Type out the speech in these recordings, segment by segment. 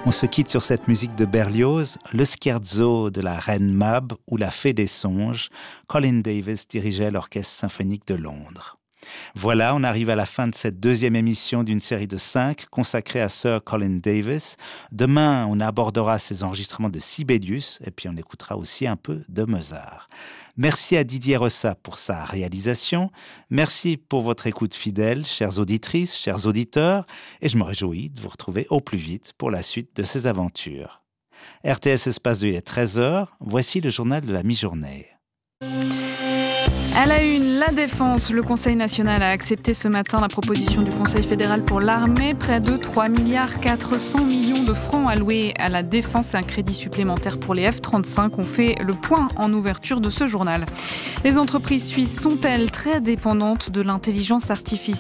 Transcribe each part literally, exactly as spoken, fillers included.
On se quitte sur cette musique de Berlioz, le scherzo de la reine Mab ou la fée des songes. Colin Davis dirigeait l'Orchestre symphonique de Londres. Voilà, on arrive à la fin de cette deuxième émission d'une série de cinq consacrée à Sir Colin Davis. Demain, on abordera ses enregistrements de Sibelius et puis on écoutera aussi un peu de Mozart. Merci à Didier Ressat pour sa réalisation. Merci pour votre écoute fidèle, chères auditrices, chers auditeurs. Et je me réjouis de vous retrouver au plus vite pour la suite de ces aventures. R T S Espace deux, il est treize heures. Voici le journal de la mi-journée. À la une, la défense. Le Conseil national a accepté ce matin la proposition du Conseil fédéral pour l'armée. Près de trois milliards quatre cents millions de francs alloués à la défense et un crédit supplémentaire pour les F trente-cinq. On fait le point en ouverture de ce journal. Les entreprises suisses sont-elles très dépendantes de l'intelligence artificielle ?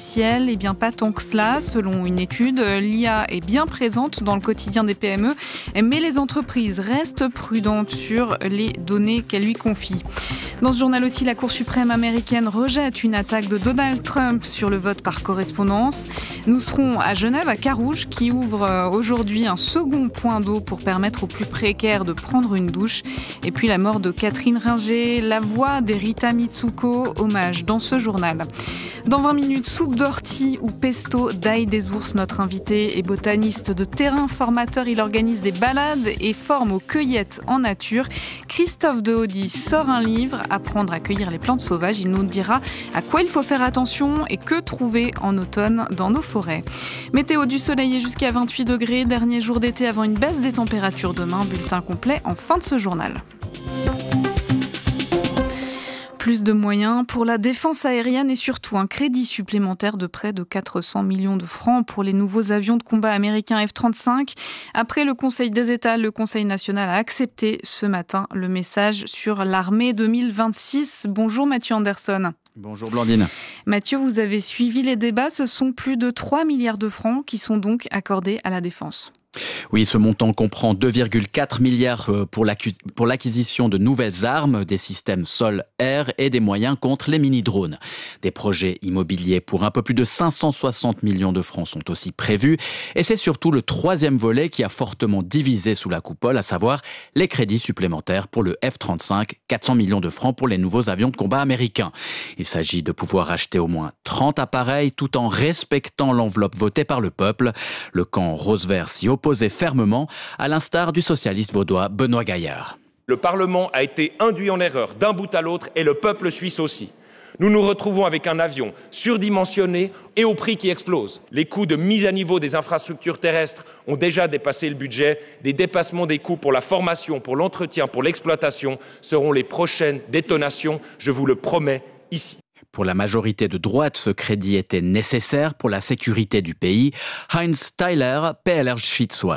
Eh bien, pas tant que cela. Selon une étude, l'I A est bien présente dans le quotidien des P M E, mais les entreprises restent prudentes sur les données qu'elles lui confient. Dans ce journal aussi, la Cour suprême américaine rejette une attaque de Donald Trump sur le vote par correspondance. Nous serons à Genève, à Carouge, qui ouvre aujourd'hui un second point d'eau pour permettre aux plus précaires de prendre une douche. Et puis la mort de Catherine Ringer, la voix d'Erita Mitsuko, hommage dans ce journal. Dans vingt minutes, soupe d'ortie ou pesto d'ail des ours. Notre invité est botaniste de terrain, formateur. Il organise des balades et forme aux cueillettes en nature. Christophe Deaudy sort un livre, Apprendre à cueillir les plantes sauvages. Il nous dira à quoi il faut faire attention et que trouver en automne dans nos forêts. Météo du soleil jusqu'à vingt-huit degrés. Dernier jour d'été avant une baisse des températures demain. Bulletin complet en fin de ce journal. Plus de moyens pour la défense aérienne et surtout un crédit supplémentaire de près de quatre cents millions de francs pour les nouveaux avions de combat américains F trente-cinq. Après le Conseil des États, le Conseil national a accepté ce matin le message sur l'armée deux mille vingt-six. Bonjour Mathieu Anderson. Bonjour Blandine. Mathieu, vous avez suivi les débats. Ce sont plus de trois milliards de francs qui sont donc accordés à la défense. Oui, ce montant comprend deux virgule quatre milliards pour l'acquisition de nouvelles armes, des systèmes sol-air et des moyens contre les mini-drones. Des projets immobiliers pour un peu plus de cinq cent soixante millions de francs sont aussi prévus. Et c'est surtout le troisième volet qui a fortement divisé sous la coupole, à savoir les crédits supplémentaires pour le F trente-cinq, quatre cents millions de francs pour les nouveaux avions de combat américains. Il s'agit de pouvoir acheter au moins trente appareils tout en respectant l'enveloppe votée par le peuple. Le camp rose-vert s'y oppose posé fermement, à l'instar du socialiste vaudois Benoît Gaillard. Le Parlement a été induit en erreur d'un bout à l'autre et le peuple suisse aussi. Nous nous retrouvons avec un avion surdimensionné et au prix qui explose. Les coûts de mise à niveau des infrastructures terrestres ont déjà dépassé le budget. Des dépassements des coûts pour la formation, pour l'entretien, pour l'exploitation seront les prochaines détonations, je vous le promets, ici. Pour la majorité de droite, ce crédit était nécessaire pour la sécurité du pays. Heinz Steiler, P L R Schwyzois.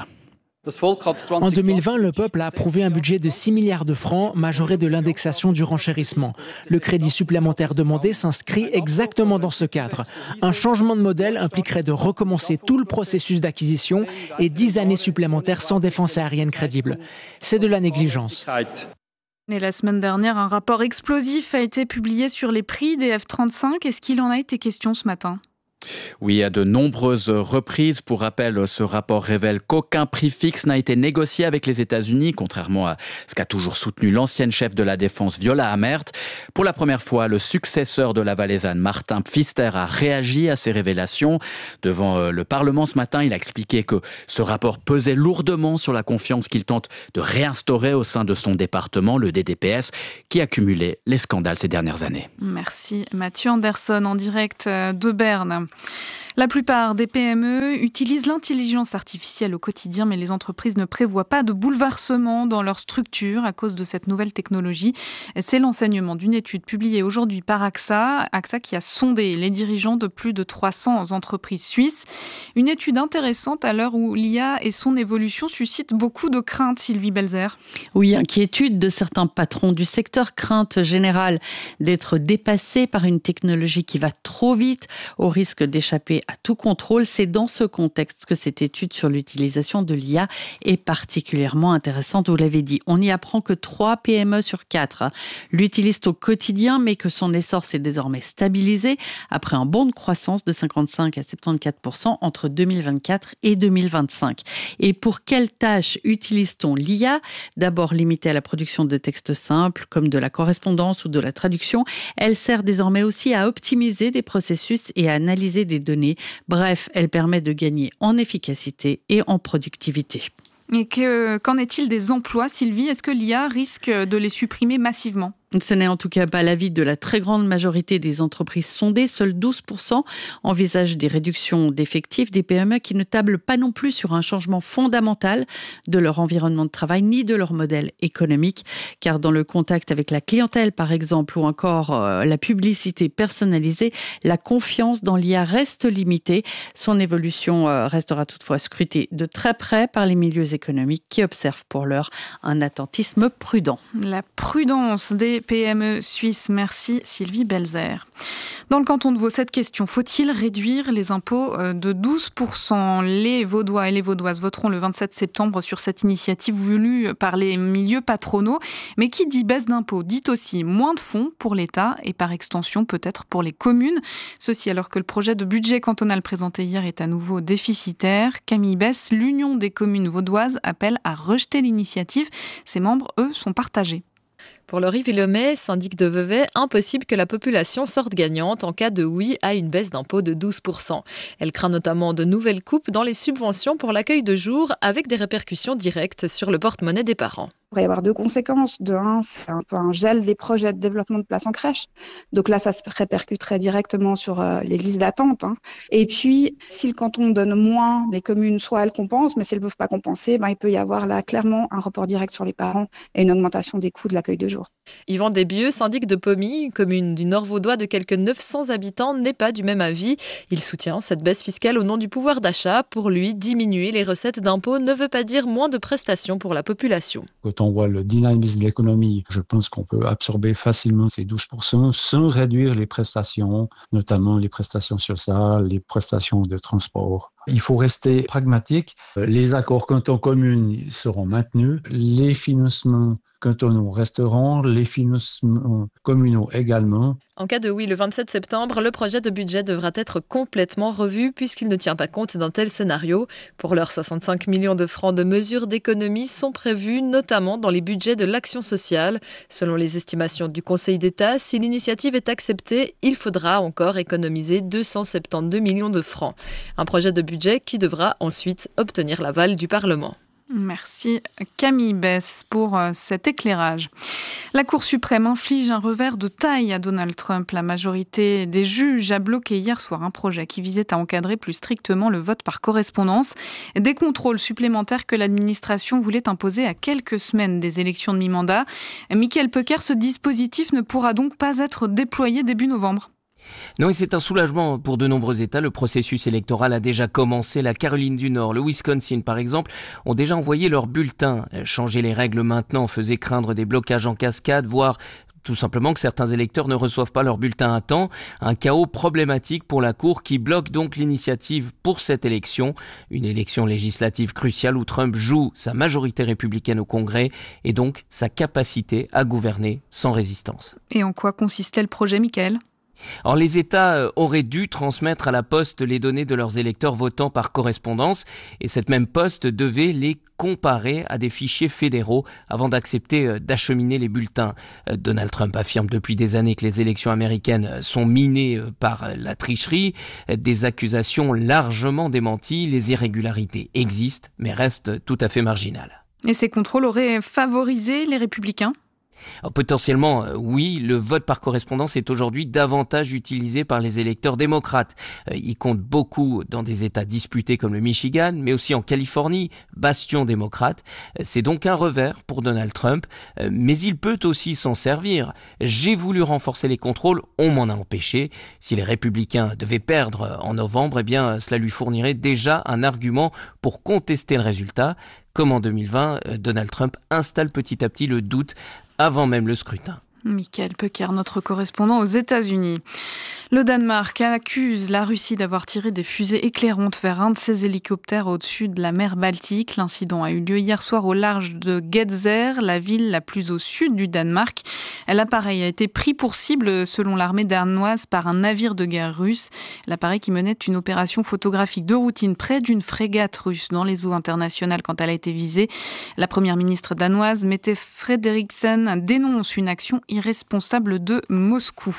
En deux mille vingt, le peuple a approuvé un budget de six milliards de francs, majoré de l'indexation du renchérissement. Le crédit supplémentaire demandé s'inscrit exactement dans ce cadre. Un changement de modèle impliquerait de recommencer tout le processus d'acquisition et dix années supplémentaires sans défense aérienne crédible. C'est de la négligence. Et la semaine dernière, un rapport explosif a été publié sur les prix des F trente-cinq. Est-ce qu'il en a été question ce matin ? Oui, à de nombreuses reprises. Pour rappel, ce rapport révèle qu'aucun prix fixe n'a été négocié avec les États-Unis, contrairement à ce qu'a toujours soutenu l'ancienne chef de la Défense, Viola Amherd. Pour la première fois, le successeur de la Valaisanne, Martin Pfister, a réagi à ces révélations. Devant le Parlement ce matin, il a expliqué que ce rapport pesait lourdement sur la confiance qu'il tente de réinstaurer au sein de son département, le D D P S, qui a cumulé les scandales ces dernières années. Merci Mathieu Anderson en direct de Berne. La plupart des P M E utilisent l'intelligence artificielle au quotidien, mais les entreprises ne prévoient pas de bouleversement dans leur structure à cause de cette nouvelle technologie. C'est l'enseignement d'une étude publiée aujourd'hui par A X A, A X A qui a sondé les dirigeants de plus de trois cents entreprises suisses. Une étude intéressante à l'heure où l'I A et son évolution suscitent beaucoup de craintes, Sylvie Belzer. Oui, inquiétude de certains patrons du secteur, crainte générale d'être dépassés par une technologie qui va trop vite, au risque d'échapper à tout contrôle. C'est dans ce contexte que cette étude sur l'utilisation de l'I A est particulièrement intéressante, vous l'avez dit. On y apprend que trois P M E sur quatre l'utilisent au quotidien, mais que son essor s'est désormais stabilisé après un bond de croissance de cinquante-cinq à soixante-quatorze pour cent entre deux mille vingt-quatre et deux mille vingt-cinq. Et pour quelles tâches utilise-t-on l'I A ? D'abord limitée à la production de textes simples, comme de la correspondance ou de la traduction, elle sert désormais aussi à optimiser des processus et à analyser des données. Bref, elle permet de gagner en efficacité et en productivité. Et que, qu'en est-il des emplois, Sylvie ? Est-ce que l'I A risque de les supprimer massivement ? Ce n'est en tout cas pas l'avis de la très grande majorité des entreprises sondées. Seuls douze pour cent envisagent des réductions d'effectifs, des P M E qui ne tablent pas non plus sur un changement fondamental de leur environnement de travail ni de leur modèle économique. Car dans le contact avec la clientèle, par exemple, ou encore euh, la publicité personnalisée, la confiance dans l'I A reste limitée. Son évolution euh, restera toutefois scrutée de très près par les milieux économiques qui observent pour l'heure un attentisme prudent. La prudence des P M E suisses. Merci Sylvie Belzer. Dans le canton de Vaud, cette question, faut-il réduire les impôts de douze pour cent ? Les Vaudois et les Vaudoises voteront le vingt-sept septembre sur cette initiative voulue par les milieux patronaux. Mais qui dit baisse d'impôts dit aussi moins de fonds pour l'État et par extension peut-être pour les communes. Ceci alors que le projet de budget cantonal présenté hier est à nouveau déficitaire. Camille Besse, l'Union des communes vaudoises, appelle à rejeter l'initiative. Ses membres, eux, sont partagés. Pour Laurie Villemet, syndic de Vevey, impossible que la population sorte gagnante en cas de oui à une baisse d'impôt de douze pour cent. Elle craint notamment de nouvelles coupes dans les subventions pour l'accueil de jour avec des répercussions directes sur le porte-monnaie des parents. Il pourrait y avoir deux conséquences. De un, c'est un peu un gel des projets de développement de places en crèche. Donc là, ça se répercuterait directement sur euh, les listes d'attente. Hein. Et puis, si le canton donne moins, les communes, soit elles compensent, mais si elles ne peuvent pas compenser, ben, il peut y avoir là clairement un report direct sur les parents et une augmentation des coûts de l'accueil de jour. Yvan Desbieux, syndic de Pommy, une commune du Nord vaudois de quelques neuf cents habitants, n'est pas du même avis. Il soutient cette baisse fiscale au nom du pouvoir d'achat. Pour lui, diminuer les recettes d'impôts ne veut pas dire moins de prestations pour la population. Quand on voit le dynamisme de l'économie, je pense qu'on peut absorber facilement ces douze pour cent sans réduire les prestations, notamment les prestations sociales, les prestations de transport. Il faut rester pragmatique. Les accords canton-commune seront maintenus. Les financements cantonaux resteront, les financements communaux également. En cas de oui le vingt-sept septembre, le projet de budget devra être complètement revu puisqu'il ne tient pas compte d'un tel scénario. Pour l'heure, soixante-cinq millions de francs de mesures d'économie sont prévus, notamment dans les budgets de l'action sociale. Selon les estimations du Conseil d'État, si l'initiative est acceptée, il faudra encore économiser deux cent soixante-douze millions de francs. Un projet de budget qui devra ensuite obtenir l'aval du Parlement. Merci Camille Besse pour cet éclairage. La Cour suprême inflige un revers de taille à Donald Trump. La majorité des juges a bloqué hier soir un projet qui visait à encadrer plus strictement le vote par correspondance. Des contrôles supplémentaires que l'administration voulait imposer à quelques semaines des élections de mi-mandat. Michael Pecker, ce dispositif ne pourra donc pas être déployé début novembre. Non, et c'est un soulagement pour de nombreux États. Le processus électoral a déjà commencé. La Caroline du Nord, le Wisconsin par exemple, ont déjà envoyé leurs bulletins. Changer les règles maintenant faisait craindre des blocages en cascade, voire tout simplement que certains électeurs ne reçoivent pas leur bulletin à temps. Un chaos problématique pour la Cour qui bloque donc l'initiative pour cette élection. Une élection législative cruciale où Trump joue sa majorité républicaine au Congrès et donc sa capacité à gouverner sans résistance. Et en quoi consistait le projet, Michael ? Alors, les États auraient dû transmettre à la Poste les données de leurs électeurs votant par correspondance et cette même Poste devait les comparer à des fichiers fédéraux avant d'accepter d'acheminer les bulletins. Donald Trump affirme depuis des années que les élections américaines sont minées par la tricherie, des accusations largement démenties. Les irrégularités existent mais restent tout à fait marginales. Et ces contrôles auraient favorisé les républicains ? Alors, potentiellement, oui, le vote par correspondance est aujourd'hui davantage utilisé par les électeurs démocrates. Il compte beaucoup dans des États disputés comme le Michigan, mais aussi en Californie, bastion démocrate. C'est donc un revers pour Donald Trump, mais il peut aussi s'en servir. J'ai voulu renforcer les contrôles, on m'en a empêché. Si les républicains devaient perdre en novembre, eh bien, cela lui fournirait déjà un argument pour contester le résultat. Comme en deux mille vingt, Donald Trump installe petit à petit le doute avant même le scrutin. Michael Pecker, notre correspondant aux États-Unis. Le Danemark accuse la Russie d'avoir tiré des fusées éclairantes vers un de ses hélicoptères au-dessus de la mer Baltique. L'incident a eu lieu hier soir au large de Gedser, la ville la plus au sud du Danemark. L'appareil a été pris pour cible, selon l'armée danoise, par un navire de guerre russe. L'appareil qui menait une opération photographique de routine près d'une frégate russe dans les eaux internationales quand elle a été visée. La première ministre danoise, Mette Frederiksen, dénonce une action irresponsable de Moscou.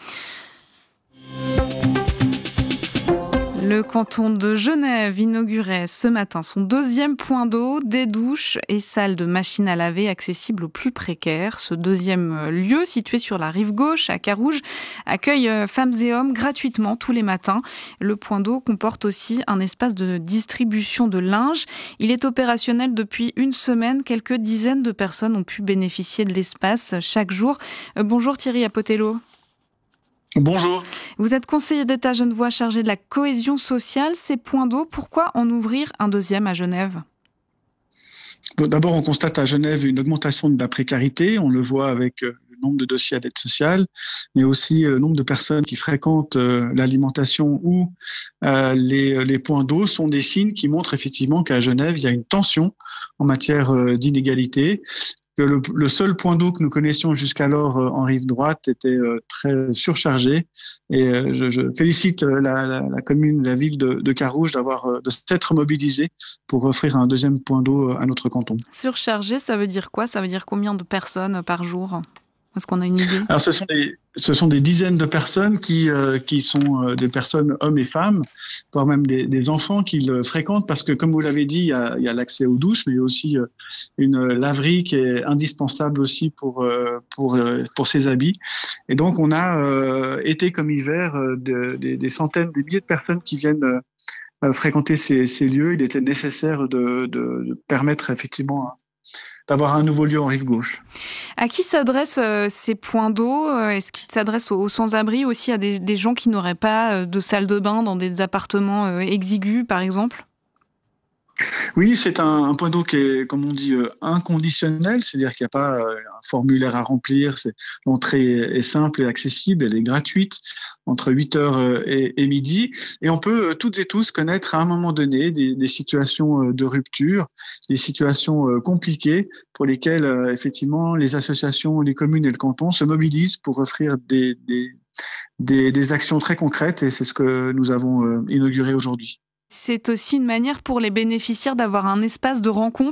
Le canton de Genève inaugurait ce matin son deuxième point d'eau, des douches et salles de machines à laver accessibles aux plus précaires. Ce deuxième lieu, situé sur la rive gauche, à Carouge, accueille femmes et hommes gratuitement tous les matins. Le point d'eau comporte aussi un espace de distribution de linge. Il est opérationnel depuis une semaine. Quelques dizaines de personnes ont pu bénéficier de l'espace chaque jour. Bonjour Thierry Apotello. Bonjour. Vous êtes conseiller d'État genevois chargé de la cohésion sociale. Ces points d'eau, pourquoi en ouvrir un deuxième à Genève ? Bon, d'abord, on constate à Genève une augmentation de la précarité. On le voit avec le nombre de dossiers à d'aide sociale, mais aussi le nombre de personnes qui fréquentent euh, l'alimentation ou euh, les, les points d'eau sont des signes qui montrent effectivement qu'à Genève, il y a une tension en matière euh, d'inégalité. Que le, le seul point d'eau que nous connaissions jusqu'alors euh, en rive droite était euh, très surchargé. Et euh, je, je félicite euh, la, la, la commune, la ville de, de Carouge d'avoir euh, de s'être mobilisée pour offrir un deuxième point d'eau à notre canton. Surchargé, ça veut dire quoi ? Ça veut dire combien de personnes par jour ? Est-ce qu'on a une idée ? Alors, ce sont des, ce sont des dizaines de personnes qui, euh, qui sont euh, des personnes, hommes et femmes, voire même des, des enfants qui le fréquentent parce que, comme vous l'avez dit, il y a, il y a l'accès aux douches, mais aussi euh, une laverie qui est indispensable aussi pour, euh, pour, euh, pour ses habits. Et donc, on a euh, été comme hiver euh, de, de, des centaines, des milliers de personnes qui viennent euh, fréquenter ces, ces lieux. Il était nécessaire de, de, de permettre effectivement d'avoir un nouveau lieu en rive gauche. À qui s'adressent euh, ces points d'eau ? Est-ce qu'ils s'adressent aux, aux sans-abri, aussi à des, des gens qui n'auraient pas de salle de bain dans des appartements euh, exigus, par exemple ? Oui, c'est un, un point d'eau qui est, comme on dit, euh, inconditionnel, c'est-à-dire qu'il n'y a pas euh, un formulaire à remplir. C'est, l'entrée est, est simple et accessible, elle est gratuite entre huit heures et, et midi. Et on peut euh, toutes et tous connaître à un moment donné des, des situations euh, de rupture, des situations euh, compliquées pour lesquelles euh, effectivement les associations, les communes et le canton se mobilisent pour offrir des, des, des, des actions très concrètes. Et c'est ce que nous avons euh, inauguré aujourd'hui. C'est aussi une manière pour les bénéficiaires d'avoir un espace de rencontre ?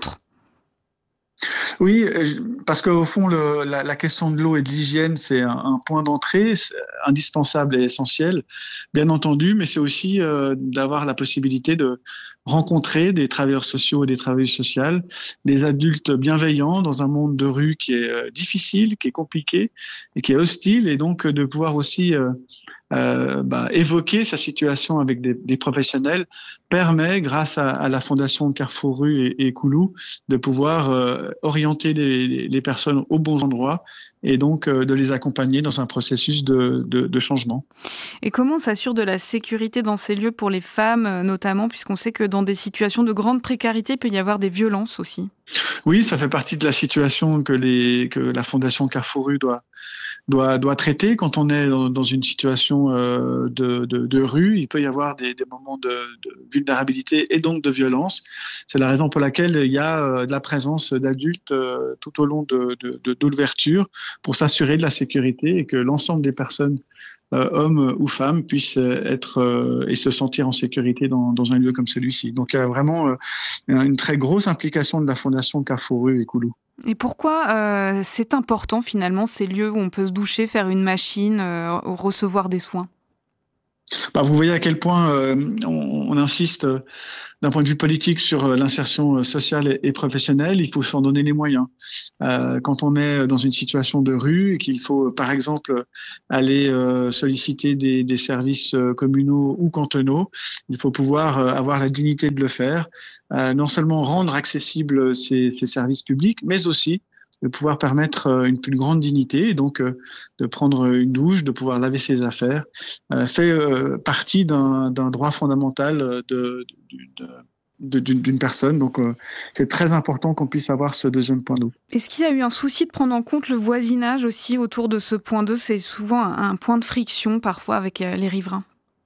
Oui, parce qu'au fond, le, la, la question de l'eau et de l'hygiène, c'est un, un point d'entrée indispensable et essentiel, bien entendu, mais c'est aussi euh, d'avoir la possibilité de rencontrer des travailleurs sociaux et des travailleuses sociales, des adultes bienveillants dans un monde de rue qui est euh, difficile, qui est compliqué et qui est hostile, et donc de pouvoir aussi euh, Euh, bah, évoquer sa situation avec des, des professionnels permet, grâce à, à la fondation Carrefour Rue et, et Koulou, de pouvoir euh, orienter les, les personnes aux bons endroits et donc euh, de les accompagner dans un processus de, de, de changement. Et comment on s'assure de la sécurité dans ces lieux pour les femmes, notamment, puisqu'on sait que dans des situations de grande précarité, il peut y avoir des violences aussi ? Oui, ça fait partie de la situation que, les, que la fondation Carrefour Rue doit doit doit traiter. Quand on est dans, dans une situation euh, de, de de rue, il peut y avoir des, des moments de, de vulnérabilité et donc de violence. C'est la raison pour laquelle il y a euh, de la présence d'adultes euh, tout au long de de, de, de l'ouverture pour s'assurer de la sécurité et que l'ensemble des personnes, euh, hommes ou femmes, puissent être euh, et se sentir en sécurité dans dans un lieu comme celui-ci. Donc il y a vraiment euh, une très grosse implication de la fondation Carrefour Rue et Koulou. Et pourquoi euh, c'est important finalement ces lieux où on peut se doucher, faire une machine, euh, recevoir des soins ? Bah, vous voyez à quel point euh, on, on insiste euh, d'un point de vue politique sur euh, l'insertion sociale et, et professionnelle. Il faut s'en donner les moyens. Euh, quand on est dans une situation de rue et qu'il faut, par exemple, aller euh, solliciter des, des services euh, communaux ou cantonaux, il faut pouvoir euh, avoir la dignité de le faire. Euh, non seulement rendre accessibles ces, ces services publics, mais aussi de pouvoir permettre une plus grande dignité, et donc euh, de prendre une douche, de pouvoir laver ses affaires, euh, fait euh, partie d'un, d'un droit fondamental de, de, de, de, d'une, d'une personne. Donc, euh, c'est très important qu'on puisse avoir ce deuxième point d'eau. Est-ce qu'il y a eu un souci de prendre en compte le voisinage aussi autour de ce point d'eau ? C'est souvent un, un point de friction parfois avec euh, les riverains.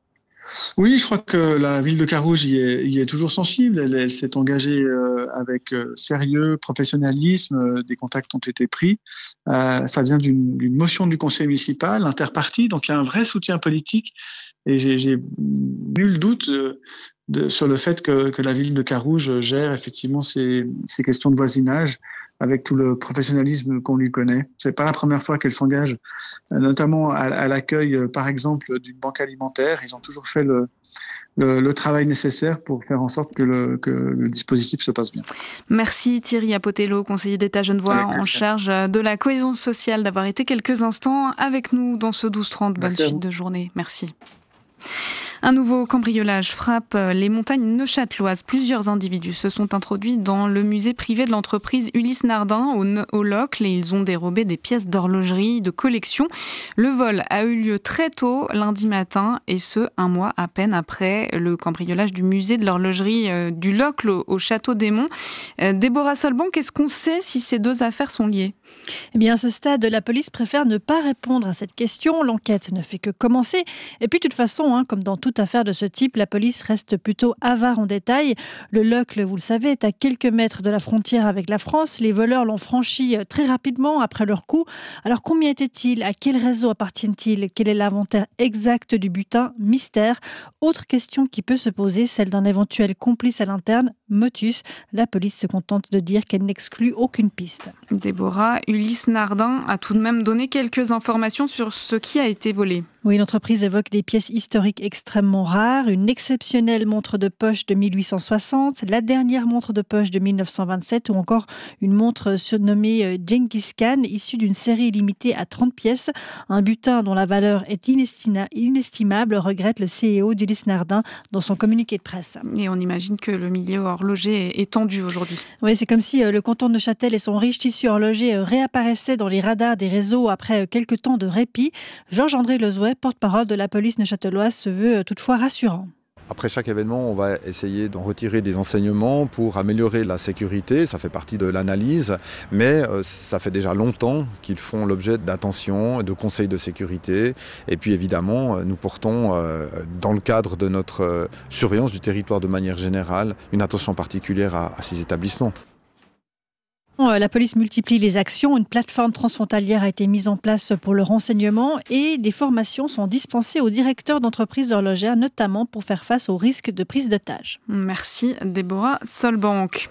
Oui, je crois que la ville de Carouge y est, y est toujours sensible. Elle, elle s'est engagée euh, avec euh, sérieux, professionnalisme. Euh, des contacts ont été pris. Euh, ça vient d'une, d'une motion du conseil municipal, interpartie. Donc, il y a un vrai soutien politique. Et j'ai, j'ai nul doute euh, de, sur le fait que, que la ville de Carouge gère effectivement ces, ces questions de voisinage avec tout le professionnalisme qu'on lui connaît. C'est pas la première fois qu'elle s'engage, notamment à, à l'accueil, par exemple, d'une banque alimentaire. Ils ont toujours fait le, le, le travail nécessaire pour faire en sorte que le, que le dispositif se passe bien. Merci Thierry Apotello, conseiller d'État genevois en charge de la cohésion sociale, d'avoir été quelques instants avec nous dans ce douze trente. Bonne suite de journée. Merci. Un nouveau cambriolage frappe les montagnes neuchâteloises. Plusieurs individus se sont introduits dans le musée privé de l'entreprise Ulysse Nardin au, au Locle et ils ont dérobé des pièces d'horlogerie de collection. Le vol a eu lieu très tôt lundi matin et ce, un mois à peine après le cambriolage du musée de l'horlogerie euh, du Locle au, au Château d'Aymon. Euh, Déborah Solban, qu'est-ce qu'on sait si ces deux affaires sont liées ? Eh bien, à ce stade, la police préfère ne pas répondre à cette question. L'enquête ne fait que commencer. Et puis, de toute façon, hein, comme dans toute affaire de ce type, la police reste plutôt avare en détail. Le Locle, vous le savez, est à quelques mètres de la frontière avec la France. Les voleurs l'ont franchi très rapidement après leur coup. Alors, combien étaient-ils ? À quel réseau appartiennent-ils ? Quel est l'inventaire exact du butin ? Mystère. Autre question qui peut se poser, celle d'un éventuel complice à l'interne, motus. La police se contente de dire qu'elle n'exclut aucune piste. Déborah, Ulysse Nardin a tout de même donné quelques informations sur ce qui a été volé. Oui, l'entreprise évoque des pièces historiques extrêmement rares, une exceptionnelle montre de poche de mille huit cent soixante, la dernière montre de poche de mille neuf cent vingt-sept ou encore une montre surnommée Genghis Khan, issue d'une série limitée à trente pièces. Un butin dont la valeur est inestima- inestimable, regrette le C E O d'Ulysse Nardin dans son communiqué de presse. Et on imagine que le milieu horloger est tendu aujourd'hui. Oui, c'est comme si le canton de Neuchâtel et son riche tissu horloger réapparaissaient dans les radars des réseaux après quelques temps de répit. Georges-André Lezouet, porte-parole de la police neuchâteloise, se veut toutefois rassurant. Après chaque événement, on va essayer d'en retirer des enseignements pour améliorer la sécurité. Ça fait partie de l'analyse, mais ça fait déjà longtemps qu'ils font l'objet d'attention, de conseils de sécurité. Et puis évidemment, nous portons, dans le cadre de notre surveillance du territoire de manière générale, une attention particulière à, à ces établissements. La police multiplie les actions. Une plateforme transfrontalière a été mise en place pour le renseignement et des formations sont dispensées aux directeurs d'entreprises horlogères, notamment pour faire face aux risques de prise d'otages. Merci Déborah Solbank.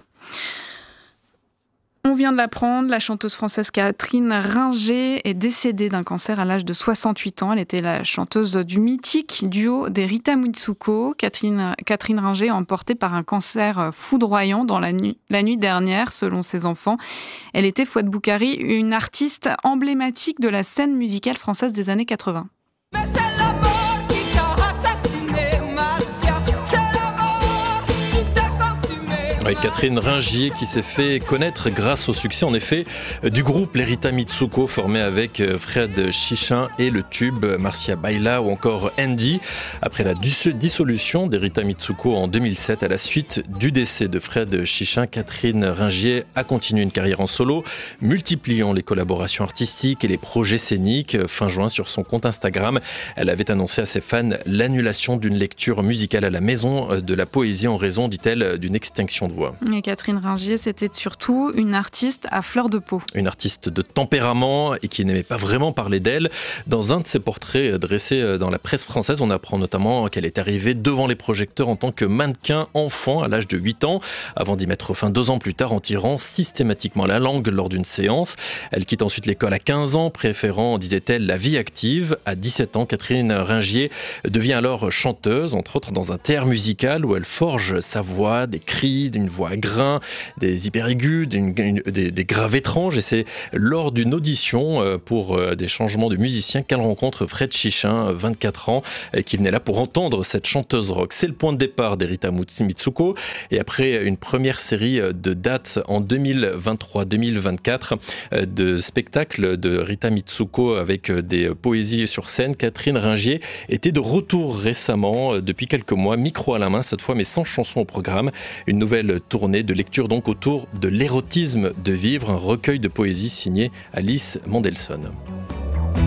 On vient de l'apprendre, la chanteuse française Catherine Ringer est décédée d'un cancer à l'âge de soixante-huit ans. Elle était la chanteuse du mythique duo des Rita Mitsuko. Catherine, Catherine Ringer, emportée par un cancer foudroyant dans la nuit, la nuit dernière, selon ses enfants. Elle était, Fouad Boukari, une artiste emblématique de la scène musicale française des années quatre-vingts. Mais c'est l'amour qui t'a assassiné, Mathia. C'est l'amour qui t'a consumé. Oui, Catherine Ringer qui s'est fait connaître grâce au succès en effet du groupe Les Rita Mitsuko formé avec Fred Chichin et le tube Marcia Baila ou encore Andy. Après la dissolution des Rita Mitsuko en deux mille sept à la suite du décès de Fred Chichin, Catherine Ringer a continué une carrière en solo, multipliant les collaborations artistiques et les projets scéniques. Fin juin, sur son compte Instagram, elle avait annoncé à ses fans l'annulation d'une lecture musicale à la Maison de la Poésie en raison, dit-elle, d'une extinction de voix. Et Catherine Ringer, c'était surtout une artiste à fleur de peau. Une artiste de tempérament et qui n'aimait pas vraiment parler d'elle. Dans un de ses portraits dressés dans la presse française, on apprend notamment qu'elle est arrivée devant les projecteurs en tant que mannequin enfant à l'âge de huit ans, avant d'y mettre fin deux ans plus tard en tirant systématiquement la langue lors d'une séance. Elle quitte ensuite l'école à quinze ans, préférant, disait-elle, la vie active. À dix-sept ans, Catherine Ringer devient alors chanteuse, entre autres dans un théâtre musical où elle forge sa voix, des cris, d'une voix à grains, des hyper aigus, des, des, des graves étranges. Et c'est lors d'une audition pour des changements de musiciens qu'elle rencontre Fred Chichin, vingt-quatre ans, qui venait là pour entendre cette chanteuse rock. C'est le point de départ d'Erita Mitsuko. Et après une première série de dates en deux mille vingt-trois deux mille vingt-quatre de spectacles de Rita Mitsuko avec des poésies sur scène, Catherine Ringier était de retour récemment, depuis quelques mois, micro à la main cette fois, mais sans chanson au programme. Une nouvelle tournée de lecture donc autour de l'érotisme de vivre, un recueil de poésie signé Alice Mandelson.